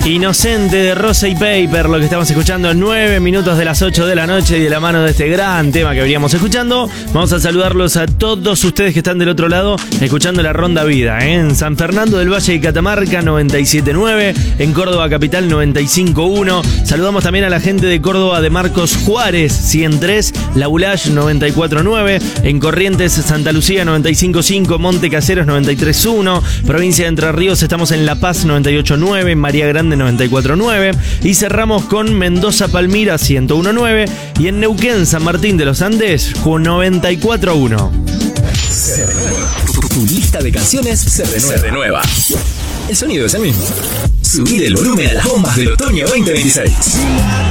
Inocente de Rosa y Paper, lo que estamos escuchando, 9 minutos de las 8 de la noche, y de la mano de este gran tema que veníamos escuchando, vamos a saludarlos a todos ustedes que están del otro lado escuchando la Ronda Vida, en San Fernando del Valle de Catamarca 97.9, en Córdoba Capital 95.1. Saludamos también a la gente de Córdoba de Marcos Juárez 103, La Bulash 94.9, en Corrientes Santa Lucía 95.5, Monte Caseros 93.1, provincia de Entre Ríos estamos en La Paz 98.9, en María Grande 94.9, y cerramos con Mendoza Palmira 101.9, y en Neuquén San Martín de los Andes con 94.1. Se renueva. Tu lista de canciones se renueva. El sonido es el mismo. Subir el volumen a las bombas del otoño 2026.